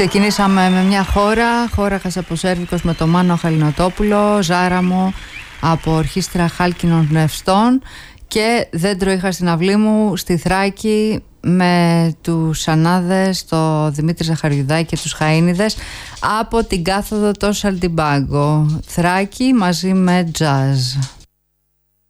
Ξεκινήσαμε με μια χώρα Χασαποσέρβικος με το Μάνο Χαλινοτόπουλο, Ζάραμο από Ορχήστρα Χάλκινων Νευστών και Δέντρο είχα στην αυλή μου στη Θράκη με τους Ανάδες, το Δημήτρη Ζαχαριουδάκη και τους Χαΐνιδες από την κάθοδο το Σαλτιμπάγκο. Θράκη μαζί με τζαζ.